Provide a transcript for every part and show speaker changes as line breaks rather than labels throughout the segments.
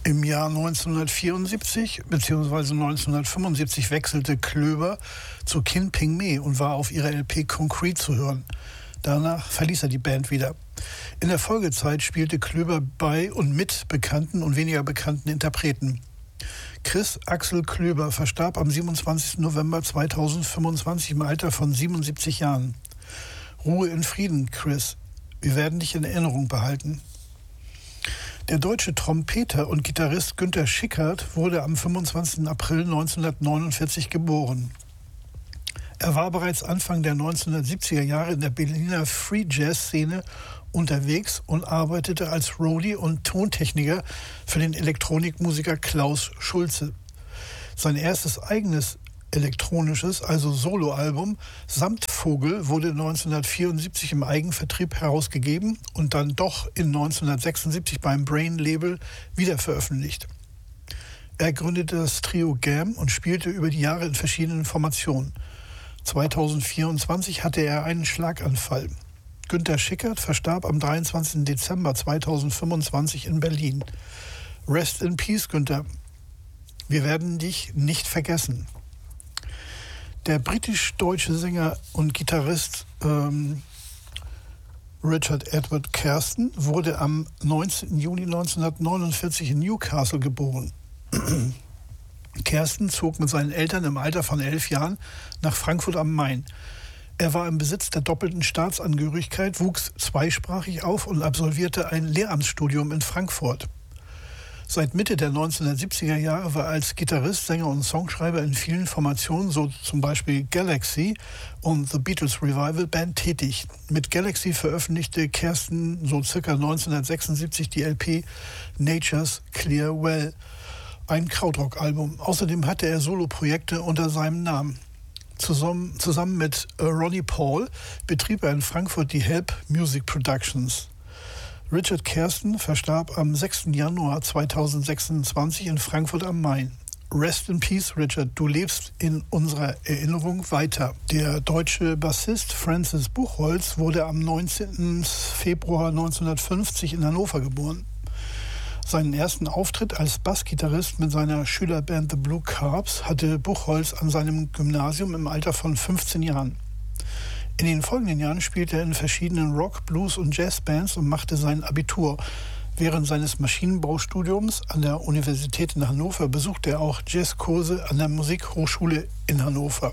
Im Jahr 1974 bzw. 1975 wechselte Klöber zu Kin Ping Me und war auf ihrer LP Concrete zu hören. Danach verließ er die Band wieder. In der Folgezeit spielte Klöber bei und mit bekannten und weniger bekannten Interpreten. Chris Axel Klöber verstarb am 27. November 2025 im Alter von 77 Jahren. Ruhe in Frieden, Chris. Wir werden dich in Erinnerung behalten. Der deutsche Trompeter und Gitarrist Günter Schickert wurde am 25. April 1949 geboren. Er war bereits Anfang der 1970er Jahre in der Berliner Free Jazz-Szene unterwegs und arbeitete als Roadie und Tontechniker für den Elektronikmusiker Klaus Schulze. Sein erstes eigenes elektronisches, also Soloalbum Samtvogel wurde 1974 im Eigenvertrieb herausgegeben und dann doch in 1976 beim Brain-Label wiederveröffentlicht. Er gründete das Trio GAM und spielte über die Jahre in verschiedenen Formationen. 2024 hatte er einen Schlaganfall. Günter Schickert verstarb am 23. Dezember 2025 in Berlin. Rest in Peace, Günter. Wir werden dich nicht vergessen. Der britisch-deutsche Sänger und Gitarrist Richard Edward Kersten wurde am 19. Juni 1949 in Newcastle geboren. Kersten zog mit seinen Eltern im Alter von 11 Jahren nach Frankfurt am Main. Er war im Besitz der doppelten Staatsangehörigkeit, wuchs zweisprachig auf und absolvierte ein Lehramtsstudium in Frankfurt. Seit Mitte der 1970er Jahre war er als Gitarrist, Sänger und Songschreiber in vielen Formationen, so zum Beispiel Galaxy und The Beatles Revival Band, tätig. Mit Galaxy veröffentlichte Kersten so circa 1976 die LP Nature's Clear Well, ein Krautrock-Album. Außerdem hatte er Soloprojekte unter seinem Namen. Zusammen mit Ronnie Paul betrieb er in Frankfurt die Help Music Productions. Richard Kersten verstarb am 6. Januar 2026 in Frankfurt am Main. Rest in Peace, Richard, du lebst in unserer Erinnerung weiter. Der deutsche Bassist Francis Buchholz wurde am 19. Februar 1950 in Hannover geboren. Seinen ersten Auftritt als Bassgitarrist mit seiner Schülerband The Blue Carbs hatte Buchholz an seinem Gymnasium im Alter von 15 Jahren. In den folgenden Jahren spielte er in verschiedenen Rock-, Blues- und Jazzbands und machte sein Abitur. Während seines Maschinenbaustudiums an der Universität in Hannover besuchte er auch Jazzkurse an der Musikhochschule in Hannover.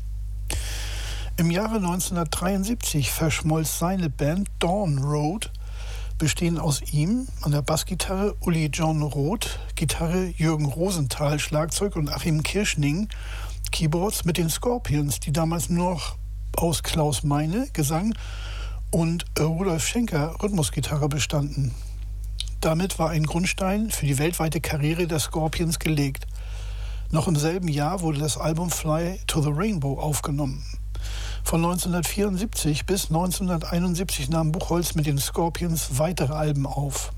Im Jahre 1973 verschmolz seine Band Dawn Road, bestehend aus ihm an der Bassgitarre Uli John Roth, Gitarre Jürgen Rosenthal, Schlagzeug und Achim Kirschning, Keyboards, mit den Scorpions, die damals nur noch aus Klaus Meine, Gesang, und Rudolf Schenker, Rhythmusgitarre, bestanden. Damit war ein Grundstein für die weltweite Karriere der Scorpions gelegt. Noch im selben Jahr wurde das Album Fly to the Rainbow aufgenommen. Von 1974 bis 1971 nahm Buchholz mit den Scorpions weitere Alben auf.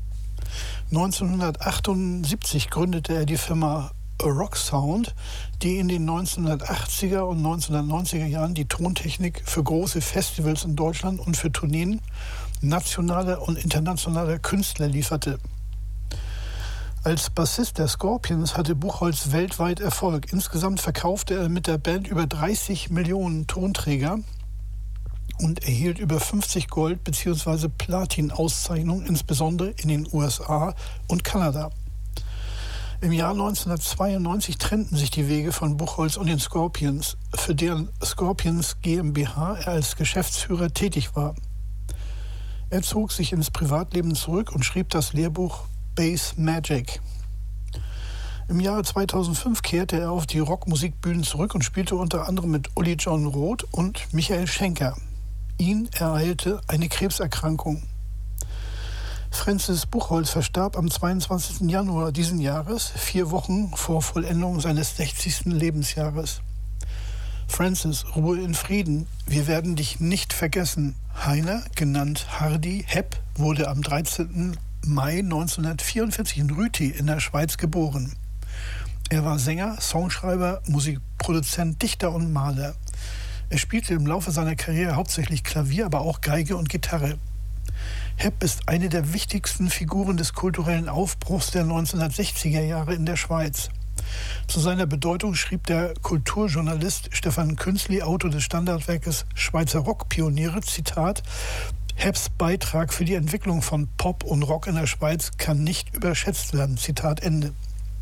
1978 gründete er die Firma Rock Sound, die in den 1980er und 1990er Jahren die Tontechnik für große Festivals in Deutschland und für Tourneen nationaler und internationaler Künstler lieferte. Als Bassist der Scorpions hatte Buchholz weltweit Erfolg. Insgesamt verkaufte er mit der Band über 30 Millionen Tonträger und erhielt über 50 Gold- bzw. Platin-Auszeichnungen, insbesondere in den USA und Kanada. Im Jahr 1992 trennten sich die Wege von Buchholz und den Scorpions, für deren Scorpions GmbH er als Geschäftsführer tätig war. Er zog sich ins Privatleben zurück und schrieb das Lehrbuch Bass Magic. Im Jahre 2005 kehrte er auf die Rockmusikbühnen zurück und spielte unter anderem mit Uli John Roth und Michael Schenker. Ihn ereilte eine Krebserkrankung. Francis Buchholz verstarb am 22. Januar diesen Jahres, 4 Wochen vor Vollendung seines 60. Lebensjahres. Francis, Ruhe in Frieden, wir werden dich nicht vergessen. Heiner, genannt Hardy Hepp, wurde am 13. Mai 1944 in Rüti in der Schweiz geboren. Er war Sänger, Songschreiber, Musikproduzent, Dichter und Maler. Er spielte im Laufe seiner Karriere hauptsächlich Klavier, aber auch Geige und Gitarre. Hepp ist eine der wichtigsten Figuren des kulturellen Aufbruchs der 1960er Jahre in der Schweiz. Zu seiner Bedeutung schrieb der Kulturjournalist Stefan Künzli, Autor des Standardwerkes Schweizer Rockpioniere, Zitat: Hepps Beitrag für die Entwicklung von Pop und Rock in der Schweiz kann nicht überschätzt werden. Zitat Ende.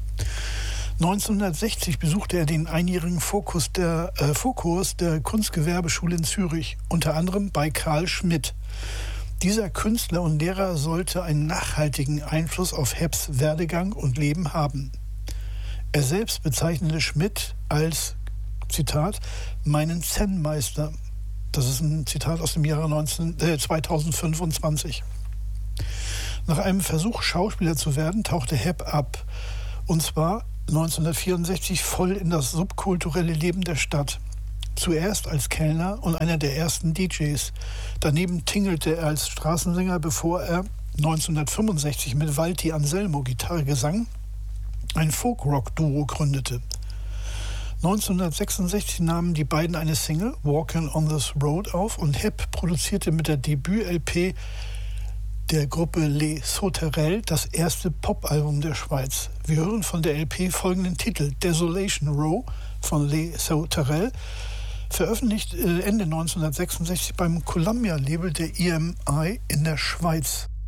1960 besuchte er den einjährigen Vorkurs der Kunstgewerbeschule in Zürich, unter anderem bei Karl Schmidt. Dieser Künstler und Lehrer sollte einen nachhaltigen Einfluss auf Hepps Werdegang und Leben haben. Er selbst bezeichnete Schmidt als, Zitat, meinen Zen-Meister. Das ist ein Zitat aus dem Jahre 2025. Nach einem Versuch, Schauspieler zu werden, tauchte Hepp ab. Und zwar 1964 voll in das subkulturelle Leben der Stadt. Zuerst als Kellner und einer der ersten DJs. Daneben tingelte er als Straßensänger, bevor er 1965 mit Walti Anselmo Gitarregesang ein Folk-Rock-Duo gründete. 1966 nahmen die beiden eine Single, Walking on This Road, auf und Hepp produzierte mit der Debüt-LP der Gruppe Les Sauterelles das erste Popalbum der Schweiz. Wir hören von der LP folgenden Titel: Desolation Row von Les Sauterelles, veröffentlicht Ende 1966 beim Columbia-Label der EMI in der Schweiz.